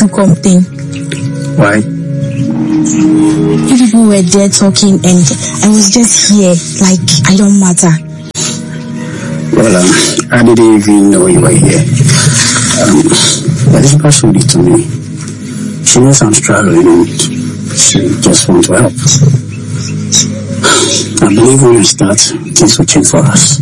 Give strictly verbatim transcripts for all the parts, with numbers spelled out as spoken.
to complain. Why? You people were there talking and I was just here like I don't matter. Well, um, I didn't even know you were here. Um, Elizabeth showed it to me. She knows I'm struggling and she just wants to help. I believe when we start, things will change for us.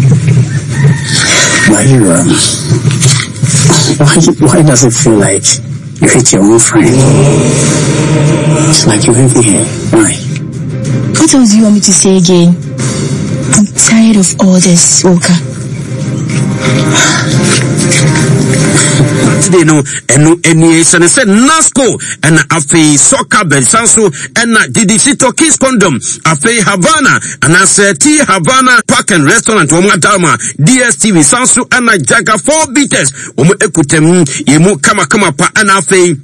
Why you, um, why, why does it feel like you hate your own friend? It's like you hate me here. Why? What else do you want me to say again? I'm tired of all this, Walker. Today no enu eni sene se Nasco and afi soccer bensanso and didisito kiss condom afi Havana and as T Havana Park and Restaurant omo adama D S T V sanso and Jaga four beaters omo ekutem yemu kama kama pa and afi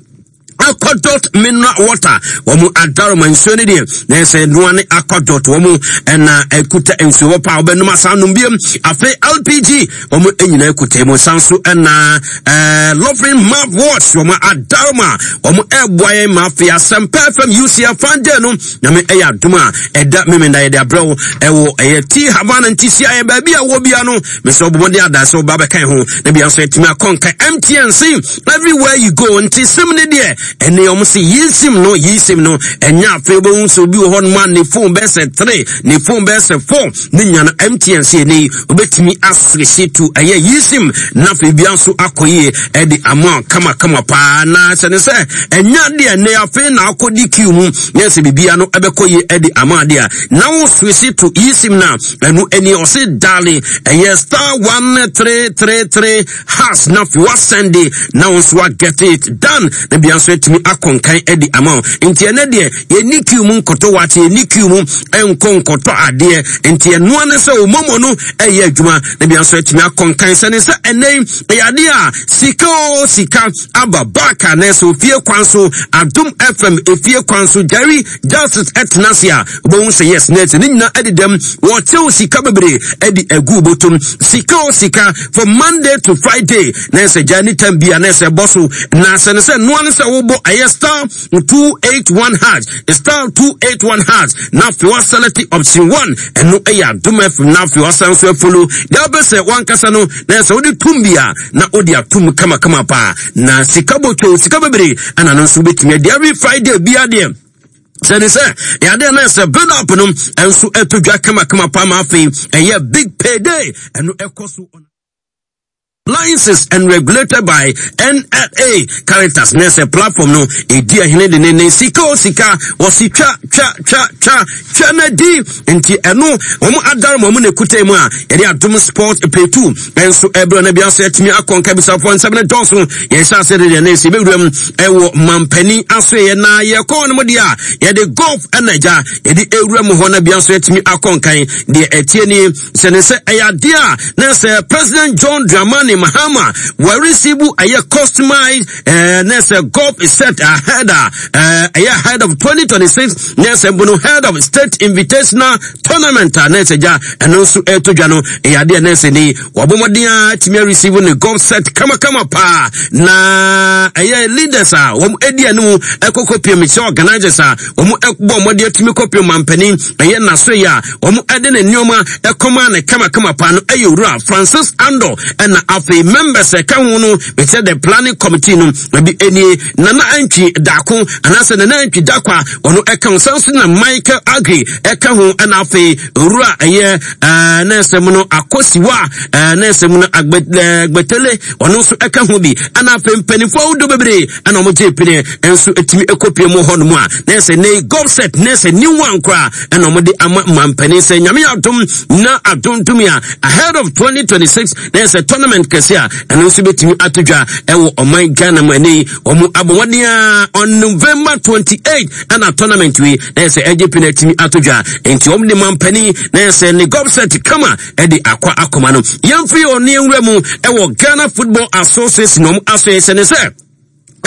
Aquadot mineral water womu adaro mansoni de na se nuane aquadot womu na ekuta ensuo pa obenuma sanum biem afi L P G womu enyina ekuta mo sanso na eh Loving Map Watch womu adaro ma womu eboye mafia sempe from U C F fande no na me eya duma eda memenda ye de abro ewo eye T Havana ntisia ye ba bia wo bia no me so obonde ada so ba be kan ho na bia so etimi akonka M T N C everywhere you go nti simne de ene omo se yisim no yisim no enya febo unso bi ho no man ne phone be se three ne phone be se four ne nya na M T N C ne obetimi asrese to eye yisim na fe bia so akoye e de ama kama kama pa na se ne se enya de ne afi na akodi kiu mu ne se bibia no ebekoye e de ama de a na wo swese to yisim na enu eni o se dali eye star one three three three has na fi wa send na wo so get it done na bia so etimi akonkan edi amount enti ene de ye nikiu mu nkoto wate ye nikiu mu enko nkoto ade enti eno ane se omomo no eye adwuma na bia so etimi akonkan se ne se ene ye ade a sika o sika aba baka na so fie kwanso Adum F M efie kwanso Jerry Justice Etnasia obo se yes net ni nyina edi dem wo te sika bebre edi egu botum sika o sika from Monday to Friday na se jani tambia na se boso na se ne se no ane se wo aye star two eight one hash star two eight one hash na fi wa select option one eno eya Adum F M na fi wa san so follow da be se wan kasa no na se odi tumbia na odi atum kama kama pa na sikabo cho sikabebre ana no so betimi every Friday bia de Say this, yeah, then I said, build up on them, and so to Jakama Kama Pama fee, and yeah, big payday, and no echoes on. Licenses and regulated by N L A Caritas Nese platform no e dia hine de ne sika o sika o si twa twa twa twa twa na di enti eno omo adar mo ne kutai mu a ye Adum Sport Play two enso ebro na bia so etimi akonka bisa fo seven donso ye sha se de ne se bewuram ewo mampani aso ye na ye ko no dia ye de golf enaja ye de ewuram ho na bia so etimi akonkan de etie ni se ne se eya dia na se President John Dramani Mahama will receive a customized uh, next uh, golf is set ahead uh, uh, ahead of twenty twenty-six next uh, head of state invitational tournament uh, next uh, and also uh, to jano uh, dia next uh, ni wabomodia timi receive the golf set kama kama pa na uh, leaders uh, wom edia no ekokopia mission organizers uh, wom ekbo modia timi kopia mampani uh, na so ya wom ede ne nyoma ekoma na kama kama pa no ayura Francis Ando and the members uh, can no we said the planning committee no be any nana antwi dako anase nana antwi dakwa ono eka sanso na Michael Agri eka ho na afi rura eye eh na esem no akosiwa eh na esem no agbetele ono so eka ho bi ana afi mpanifo udo bebre ana omo jepine enso etimi ekopie mo ho no mu a na ese ne go set na ese new one kra ana omo de ama mampani se nyame adom na adontum ya ahead of twenty twenty-six na ese tournament kesia and also betimi atodwa ewo oman Ghana mani omu abomodia on November twenty-eighth and a tournament we na say ejepi na timi atodwa enti omni mampani na say ne gobset kama edi akwa akoma no yamfri oni nwura mu ewo Ghana Football Association no association say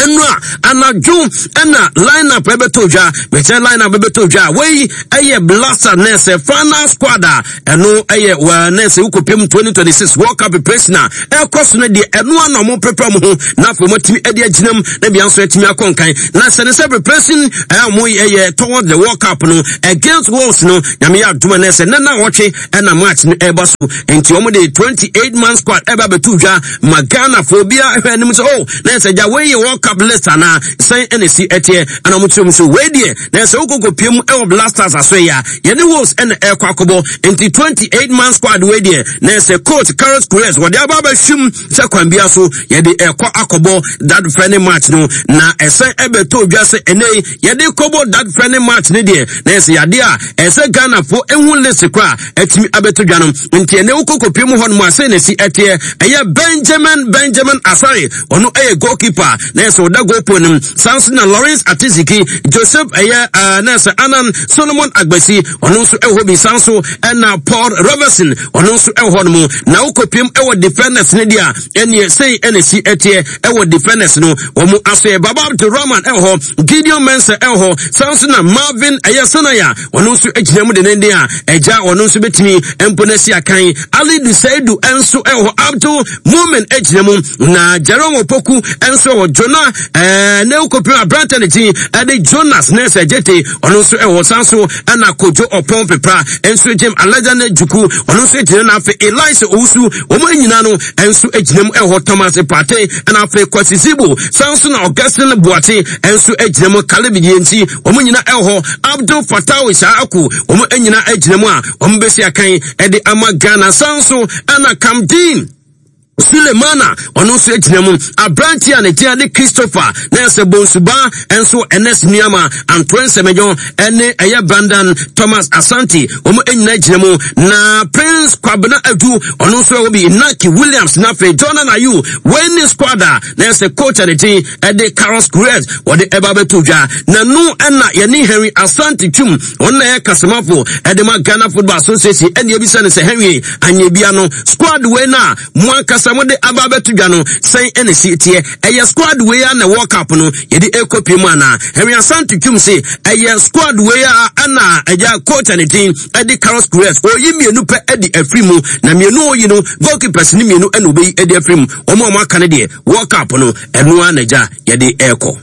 enra anadwo ena line up ebetoja meche line up ebetoja we eye blaster nese final squad eno eye wa nese ukopem twenty twenty-six World Cup president e koso no de eno ana mo prepare mo ho na fo matimi e de aginam na bia so atimi akonkan na se ne se preparation e mo eye toward the World Cup no against Wales no nyame ya duma nese na na woche ena match no e baso enti omo de twenty-eight man squad eba betuja magana phobia e nim so oh na se ja we World Cup list na say N C etie ana mo tum so we die na se ukokopiem e blasters aso ya ye ne Wales en e kwakobo enti twenty-eight man squad we die na se coach Carlos Cruz what the ababa shum se kwambia so ye de e kwa akobo that friendly match no na ese ebeto dwa se ene ye de kobo that friendly match ne die na se ya de a ese Ghana fo ehun list kwa etimi abeto dwa no enti ene ukokopiem ho no ase ne si etie eye Benjamin Benjamin Asare ono eye goalkeeper na se oda goal ponim Samson na Lawrence Atiziki Joseph eye uh, na se Anan Solomon Agbasi ono so eho bi sanso na Paul Robertson ono so eho no na ukopiem ewo defenders ne dia ene sei ene si etie ewo defenders no omo aso Baba Abdurrahman eho Gideon Mensah eho Samson na Marvin eye Sanaya ono so eginam de ne dia eja ono so betimi emponesi akan Ali Dusaidu enso eho Abdul Mumin eginam na Jerome Opoku enso eho Jonah eh ne ukopiem Abrante ti ade Jonas Nese Jete ono so eho sanso ana Kojo Opon Pepra enso Jem Alajane Juku ono so eginam na afi Elise Ousu omo enyina no enso eginam eho Thomas Pate ana afi Kwasizibo sanso na Augustine Boate enso eginam Kalebi enti omo nyina eho Abdul Fatah Isaaku omo enyina eginam a omo besi akan ede ama Ghana sanso ana Kamdin Sulemana ono so eginam Abranti ane tia de Christopher na se Bonsuba enso Enes Niama Antoine Semejon ene eye Bandan Thomas Asante omo enyina eginam na Prince Kwabena Adu ono so obi Naki Williams na fe Jordan Ayu winning squadder na se coach ane ti ede Carlos Cruz ode ebabe tuja na no ena ye ni Henry Asante Chum onna ye kasemafo ede ma Ghana Football Association ene ebisa ne se Henry anyebia no squad we na mwanka samode ababe tudwa no sen ene si tie eye squad we ya na World Cup no ye di ekopi mu ana Henry Asante Twum se eye squad we ya ana eja coach ane tin edi Carlos Cruz oyi mienu pe edi afrimu na mienu oyi no goalkeepers ni mienu ene obeyi edi afrimu omo omo aka ne de World Cup no enu anaja ye di eko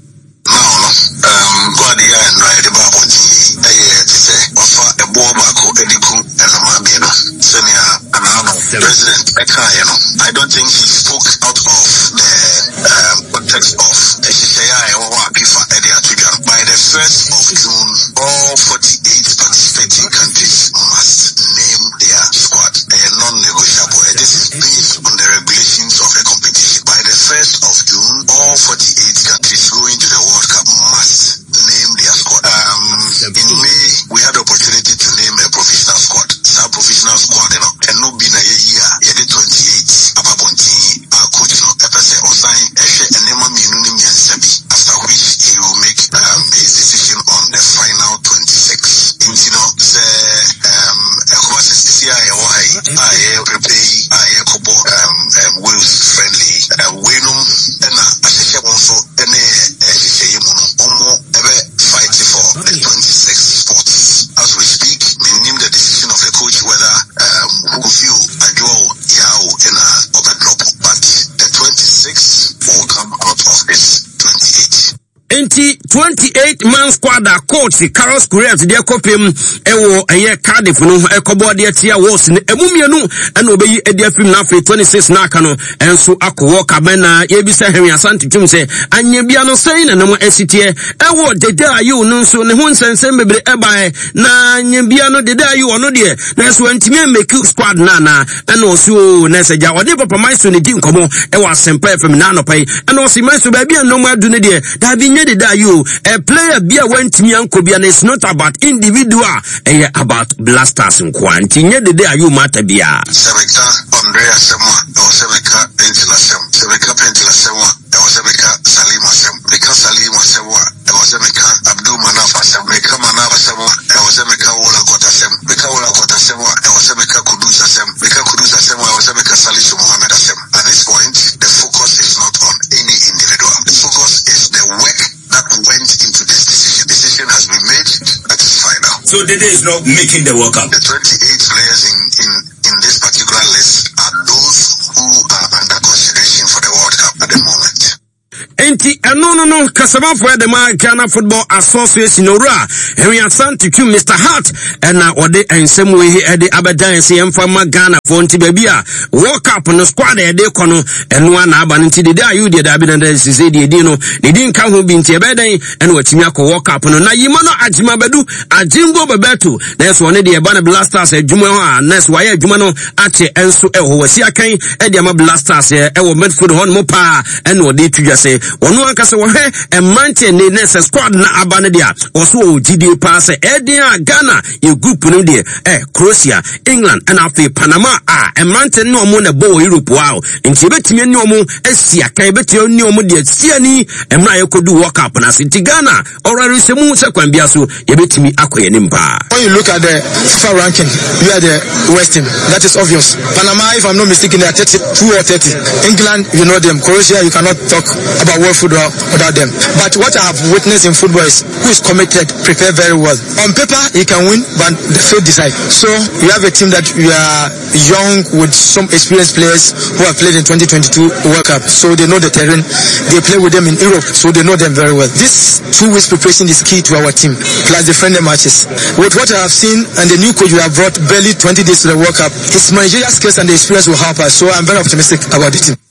um God ya no edi ba bonti eye ti se ofa ebo ba ko edi ku eno ma bi no senior anano president eka you know I don't think he spoke out of the um, context of the Shishaya or Pifa Edia Tuja. By the first of June, all forty-eight participating countries must name their squad. They are non-negotiable. And this is based on the regulations of the competition. By the first of June, all forty-eight countries going to the World Cup must name their squad. Um, in May, we had the opportunity to name a professional squad. It's a professional squad, you know, and no been a year, yeah, the twenty-eight. Ababonti, our coach, no, Epese Osai, Eshe, and Nema Minuni Miansebi, after which he will make um, his decision on the final twenty-six. In, you know, the, um, Ekwasi C I A Y, I prepare, I Kobo, um, um, Wales friendly, uh, Wenum, and I say also, and a Shimuno, Omo, ever fighting for the twenty-six sports. As we speak, we name the decision of the coach whether, um, who feel Ajo, Yao, and a overdrop, but the twenty-six will come out of this twenty-eight. Enti twenty-eight man squad a coach Carlos Cruz de kopim ewo eye Cardiff no ekobo de tia Wolves ne emumienu ena obeyi edi afim na afi twenty-six na aka no enso akowo kabena yebisa Henry Asante Twum se anyebia no sei na namo esitie ewo dede ayu no nso ne ho nsensem bebre ebae na anyebia no dede ayu ono de na so antimi make squad na na ena oso na seja ode papa maiso ne di nkomo ewo Asempa F M na anopai ena osi maiso ba bia no adu ne de da bi nye de you a player be a went me and Kobian is not about individual eh about blasters in quantity nye de day you matter bia Sebeka Andrea Semwa or Sebeka Pentila Sem Sebeka Pentila Semwa or Sebeka Salima Sem Beka Salima Semwa or Sebeka Abdul Manafa Sem Beka Manafa Semwa or Sebeka Ola Kota Sem Beka Ola Kota Semwa or Sebeka Kudusa Sem Beka Kudusa Semwa or Sebeka Salisu Mohammed Sem. At this point the focus is not on any individual. The focus So Dede is not making the World Cup. The twenty-eight players in, in, in this particular list are those who are under consideration for the World Cup at the moment. Enti eno no no kasama for the Ghana Football Association ora Henry Asante to Mister Hart and na ode ensem we e de abedan se emfa ma Ghana for nti baby a World Cup no squad e de kono eno na aba nti de da you de da bi na se se de di no de di nka ho bi nti ebedan ene watimi akọ World Cup no na yima no agima bedu agimbo bebeto na so ne de e ba na Blasters adwuma ho a na so waye adwuma no ache enso e ho wasi akan e de ma Blasters e wo midfield ho no pa ene ode tudwa se ono ankase wo he e mante ne nese squad na abane dia oso o gidi pass e Ghana e group no dia eh Croatia, England and afi Panama ah e mante no mo na bo Europe wow nti betimi ni omo asia kan betimi ni omo dia siani emra ye kodu World Cup na sinti Ghana already semu se kwan bia so ye betimi akoye ni mpa. When you look at the FIFA ranking, we are the worst team. That is obvious. Panama, if I'm not mistaken, they are thirty-two or thirty. England, you know them. Croatia, you cannot talk about world football without them. But what I have witnessed in football is who is committed, prepare very well. On paper, he can win, but the field decide. So you have a team that we are young with some experienced players who have played in twenty twenty-two World Cup. So they know the terrain. They play with them in Europe, so they know them very well. This two weeks preparation is key to our team, plus the friendly matches. With what I have seen and the new coach we have brought barely twenty days to the World Cup, his managerial skills and the experience will help us. So I'm very optimistic about the team.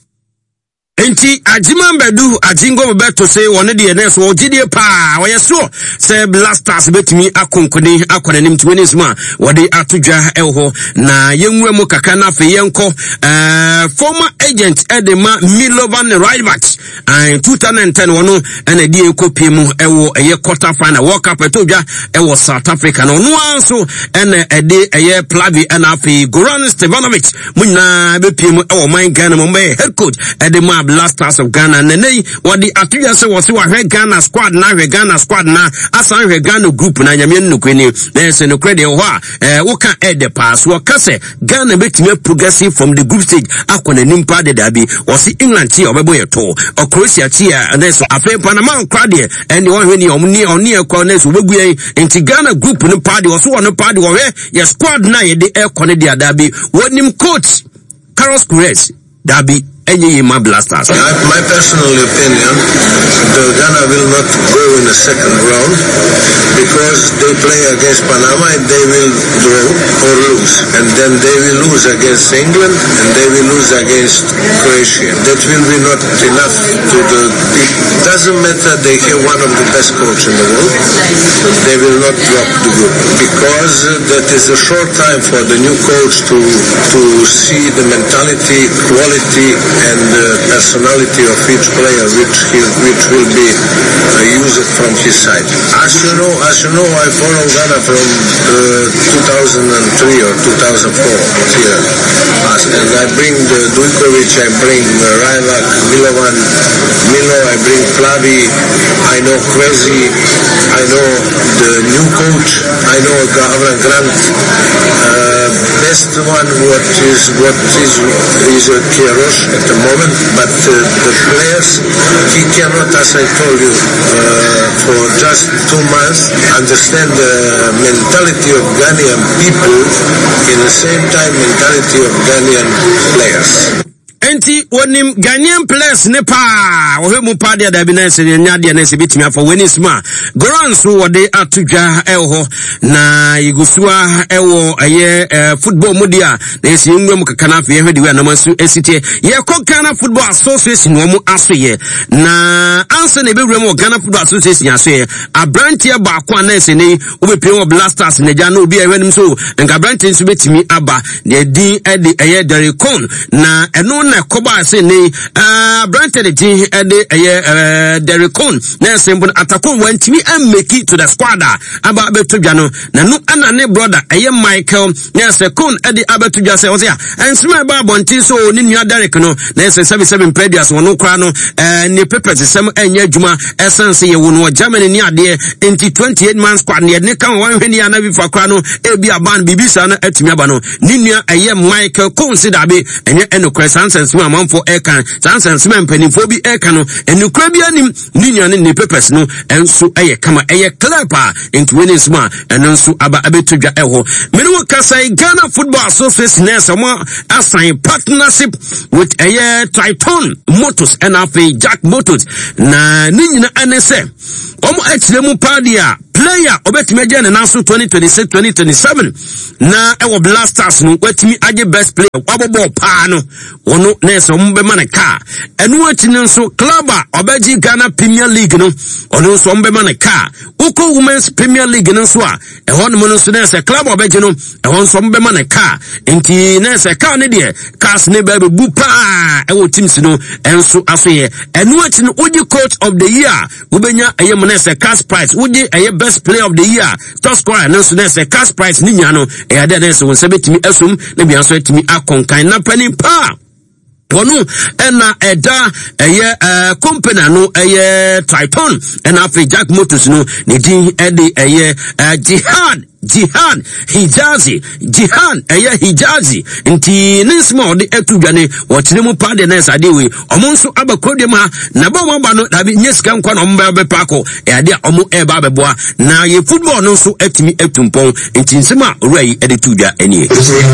Enti ajima bedu ajingo beto se wone de ne so gidie pa wo yeso se Blasters betimi akonkoni akwane nim twenties ma wode atodwa eho na yenwe mu kaka na fe yenko eh former agent Edema Milovan Rajevac and two thousand ten wono ene die kopi mu ewo eye quarter final World Cup etodwa ewo South Africa no no anso ene ede eye Plavi and afi Goran Stevanovic munna bepi mu ewo man Ghana mo head coach Edema Blasters of Ghana nene wadi atuya se wose wa hwe Ghana squad na hwe Ghana squad na asan hwe Ghana group na nyame nnukweni na se no credit ho a eh woka ede pass wo kase Ghana betime progressive from the group stage akona nimpa de dabi wose England ti obebo yeto o Croatia ti a na so afa Panama crowd and one hwe ni omni oni ekwa na so begu yen enti Ghana group no party wose wo no party wo hwe ye squad na ye de ekone de dabi wonim coach Carlos Queiroz dabi any my Blasters. My, my personal opinion, the Ghana will not go in the second round because they play against Panama and they will draw or lose. And then they will lose against England and they will lose against Croatia. That will be not enough to the... It doesn't matter they have one of the best coaches in the world. They will not drop the group because that is a short time for the new coach to, to see the mentality, quality and uh, personality of each player which he, which will be uh, used from his side. As you know, as you know, I follow Ghana from uh, two thousand three or two thousand four here, as, and I bring the Dujkovic, I bring uh, Rajevac, Milovan, Milo, I bring Plavi, I know Quezi, I know the new coach, I know Avram Grant. Uh, best one what is what is is uh, Queiroz at the moment, but uh, the players, he cannot, as I told you, uh, for just two months, understand the mentality of Ghanaian people in the same time mentality of Ghanaian players. Enti wonim Ghanaian players ne pa wo mu pa de da bi na se nya de na se bitimi afa weni sma Goran so wode atodwa eho na igusua ewo eye football media na se nwem kaka na afi hwede we na masu esite ye ko Ghana Football Association wo mu asoye na anse na bewura mu Ghana Football Association asoye abrantie ba kwa na se ne obepie wo Blasters na ja na obi ehwenim so nka abrantie so betimi aba na din ede eye Dericon na eno koba se ni uh Brandon T ede eh Dericon na sembo atakon wantimi ameki to the squad aba betodwa no na no ana ne brother eye Michael na second ede abetodwa se osia ensema ba bonti so ni nua Derek no na se seventy-seven pedias wono kra no eh ni pepet sem anya adwuma essence ye wono Germany ni ade enti twenty-eight man squad ne ne kan wan hwani ana bi fa kra no e bi aban bibisa na atumi aba no ni nua eye Michael consider be enye enokra sansen nsema amanfo ekan sansa nsema mpanimfo bi ekan no enukura bi anim ni nyane ne papers no enso eye kama eye clever into winning nsema enso aba abetudwa eho mene wo kasai Ghana Football Association nesa mo assign partnership with eye Triton Motors and afi Jack Motors na ni nyina anese omo etiremu padia player obetimi agye na naso twenty twenty-six twenty twenty-seven na ewo Blasters no wetimi agye best player wabobo pa no ono nesa ombe mane ka enu atini nso club obeji Ghana Premier League no ono nso ombe mane ka uko Women's Premier League no so a eho no nso nesa club obeji no eho nso ombe mane ka enti nesa ka ne de cast ne ba bebu pa ewo teams no enso asoye enu atini oji coach of the year ubenya eye nesa cash prize uji eye best player of the year top scorer no so nesa cash prize ni nya no e ade nesa won sebetimi asum na bia so etimi akonkan na pani pa Wonu ena eda eye uh, company no eye Triton ena afi Jack Motors no ne din ede eye uh, Jihad Jihad Hijazi Jihad eye Hijazi nti nisma ode etudwane wotire mu pa de nesa de we omo nso abakodem ha na ba mo ba no da bi nyesika nkwa no mba be pako e ade omo e ba beboa na ye football no nso etimi etumpon nti nsema rai ede tudwa enie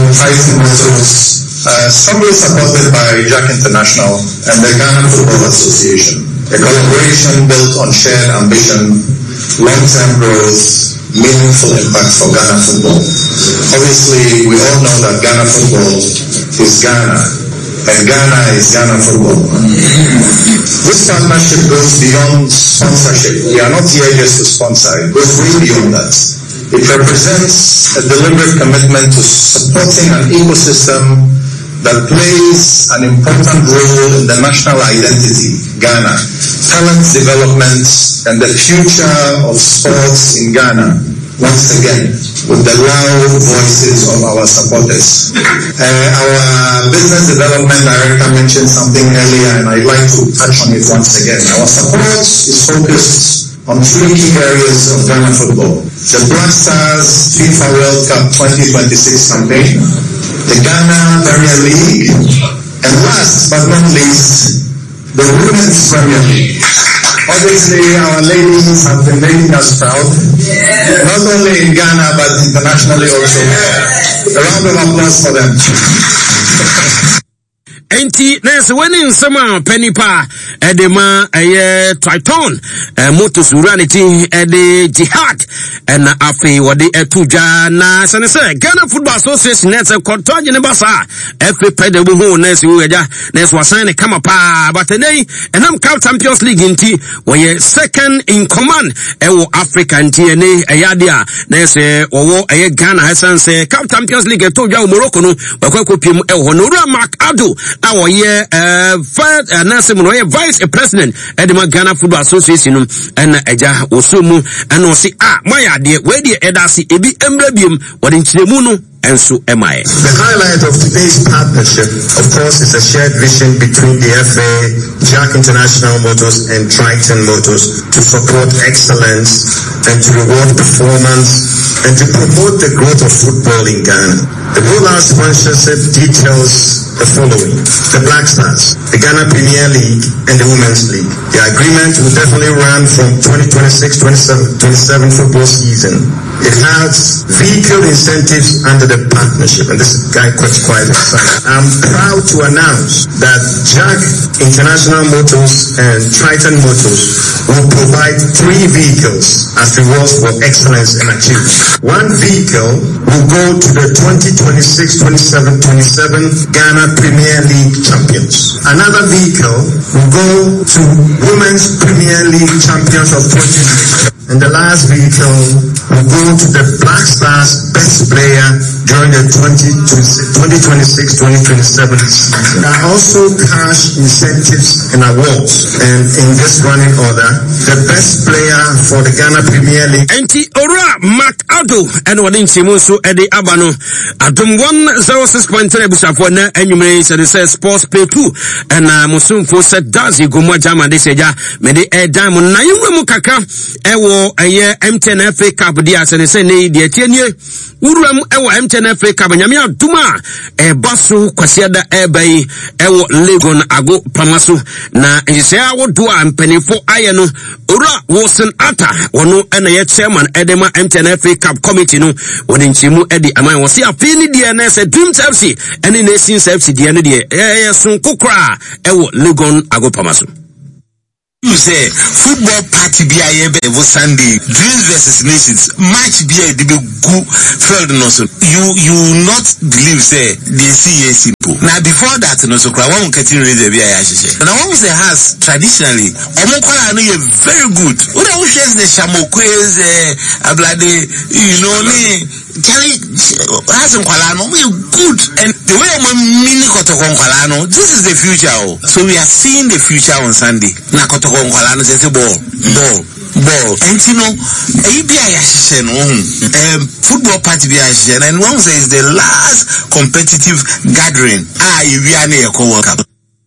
Uh, strongly supported by Jack International and the Ghana Football Association. A collaboration built on shared ambition, long-term growth, meaningful impact for Ghana football. Obviously, we all know that Ghana football is Ghana, and Ghana is Ghana football. This partnership goes beyond sponsorship. We are not here just to sponsor, it goes way beyond that. It represents a deliberate commitment to supporting an ecosystem that plays an important role in the national identity, Ghana, talent development, and the future of sports in Ghana. Once again, with the loud voices of our supporters. Uh, our business development director mentioned something earlier, and I'd like to touch on it once again. Our support is focused on three key areas of Ghana football: the Black Stars FIFA World Cup twenty twenty-six campaign, the Ghana Premier League, and last but not least, the Women's Premier League. Obviously, our ladies have been making us proud, not only in Ghana but internationally also. A round of applause for them. Enti nese weni nsema penipa edema eye Triton e Motors Uranity ede Jihad ena afi wade etuja na senese Ghana Football Association nese kontoje ne basa efe pede bu hu nese weja nese wasane kama pa batene enam Cup Champions League nti we second in command ewo Africa nti ene eyadia nese owo eye Ghana hasanse Cup Champions League etuja Morocco no bakwa kopiem ewo no Ura Mark Ado our year uh first uh, Nancy Mono vice president Edema Ghana Football Association and eja osumu and o si ah my de we de edasi ebi embrabiem what in chiremuno and so am I. The highlight of today's partnership, of course, is a shared vision between the F A, Jack International Motors and Triton Motors to support excellence and to reward performance and to promote the growth of football in Ghana. The rollout sponsorship details the following: the Black Stars, the Ghana Premier League, and the Women's League. The agreement will definitely run from twenty twenty-six twenty-seven football season. It has vehicle incentives under the partnership, and this guy quite quite excited. I'm proud to announce that Jack International Motors and Triton Motors will provide three vehicles as rewards for excellence and achievement. One vehicle will go to the twenty twenty-six twenty-seven twenty-seven Ghana Premier League champions. Another vehicle will go to Women's Premier League champions of twenty twenty-seven. And the last vehicle will go to the Black Stars best player during the twenty twenty-six twenty twenty-seven season. There are also cash incentives and awards. And in this running order, the best player for the Ghana Premier League. Enti Ora Mark Ado and Wadin Simusu Edi Abano Adum one oh six point three Busafo na enyumre se say sports pay two and uh, Musum for set does you go more jam and this eja me de e diamond na yumwe mu kaka e wo ewo eye M ten F A Cup dia se ne se ne die tienie uruam ewo M ten F A Cup nyame aduma e baso kwasiada ebai ewo Legon ago pamaso na nhise awodo a mpanifo aye no ora Wilson Ata wono ena ye chairman edema M ten F A Cup committee no woni nchimu edi aman wo se afini die na se Dreams F C ene Nations F C die no die eh sun kokra ewo Legon ago pamaso. You say football party be a every Sunday, Dreams versus Nations match be a debut good field no so you you not believe say they see a simple. Now before that no so cry one continue raise be a yashe. Now one say has traditionally omokwala no very good. What I wish is the shamokwes eh ablade you know me Charlie has kwala no good and the way I'm mini kotoko kwala no this is the future. So we are seeing the future on Sunday. Na kotoko kwala no say ball ball ball and you know e be a yashe no um football party be a yashe and one says the last competitive gathering ah we are near World Cup.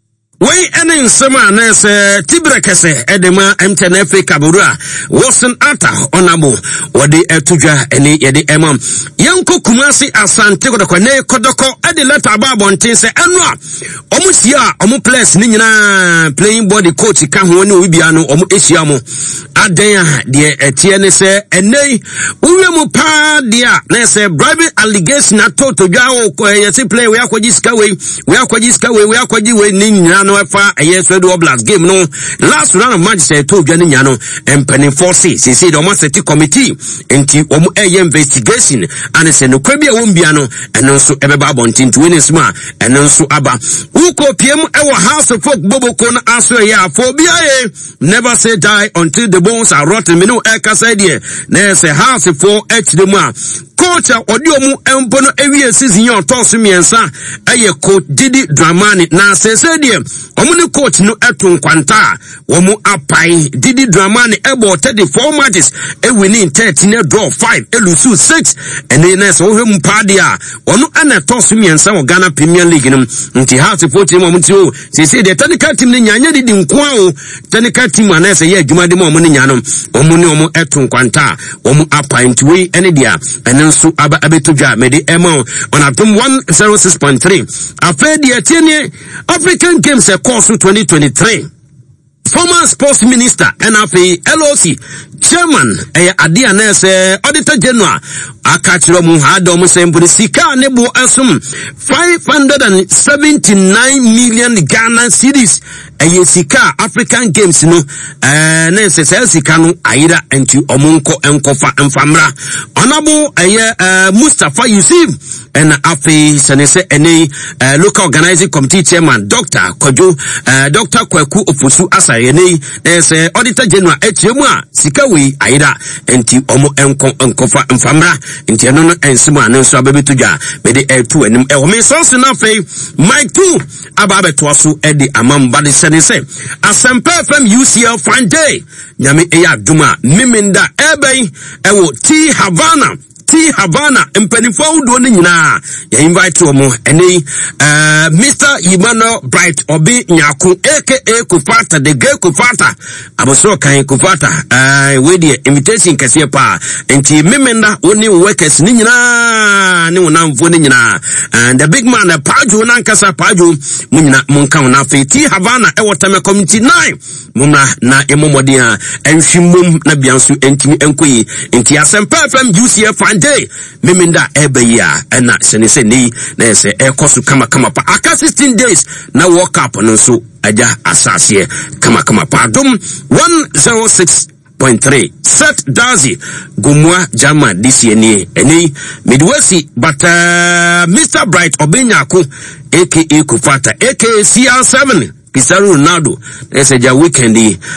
Wey ene nsema na se tibrekese edema M ten F A Kabura Wilson Ata onabo wode etudwa ene yede emam yanko Kumasi Asante kodoko ne kodoko ade letter babo ntense enu a omusia omu players ni nyina playing body coach ka ho ne obia no omu esia mo aden a de etie ne se ene uwemu pa dia na se bribery allegation na toto dwa o yesi play we akwaji ska we we akwaji ska we we akwaji we ni nyina no fa yes we do oblast game no last round of match say to dwa ni nya no empany force say say the omaseti committee enti omu eye investigation and say no kwa bia wombia no eno so ebeba abontin to win sma eno so aba uko piem ewo house of folk boboko na aso ya for bia e never say die until the bones are rotten me no e kasa die na say house for h the mu coach odi omu empo no ewie season yon toss miensa eye coach Didi Dramani na say say die omu ni coach no etun kwanta omu apai Didi Dramani ebo thirty-four matches e winning thirteen e draw five e lose six ene na so hwem pade a onu ana toss miensa o Ghana Premier League no nti house for team omu ti o say say the technical team ni nyanya Didi nko a o technical team ana say ye adwuma de omu ni nya no omu ni omu etun kwanta omu apai nti ene dia ene so aba abetudwa mede emo on atom one oh six point three afedi etiene African Games e course twenty twenty-three former sports minister N F A L O C chairman eh adia na se auditor general akachiro mu hado mu sembuli sika ne bo asum five hundred seventy-nine million Ghana cedis eh sika African Games no eh na se sika no ayira enti omunko enkofa enfamra onabo eh Mustafa Yusuf and afi senese ene uh, local organizing committee chairman Doctor Kojo uh, Doctor Kwaku Ofosu asayene as uh, auditor general etiemu a sika we ayira enti omo enko enkofa mfamra enti eno no ensimo anenso abebetudwa mede etu enim e me so so na fe Mike two aba beto so edi amamba de senese Asempa F M U C L fine day nyame eya duma miminda ebei ewo T Havana T Havana empanifo udo ni nyina ya invite omo ene uh, Mister Emmanuel Bright Obi Nyaku aka Kufata the great Kufata aboso kan Kufata uh, we the invitation kase pa enti memenda oni workers ni nyina ni wonamfo ni nyina and the big man Paju nankasa Paju munyina munka na fe T Havana e wotame community nine mumna na emomode a enhwimom na bianso entimi enkoyi enti Asempa F M U C F day meminda ebeya ena senese ni na se ekosu kama kama pa aka sixteen days na World Cup no so aja asase kama kama pa dum one oh six point three set dazi gumwa jama disieni eni midwesi but uh, Mister Bright Obinyako aka Kufata aka C R seven Cristiano Ronaldo eseja weekend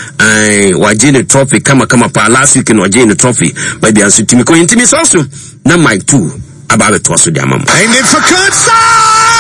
eh wajene trophy kama kama pa last week no wajene trophy baby ansutimi ko intimi so na Mike two ababe to so dia mama. Aimed for Kurtzau!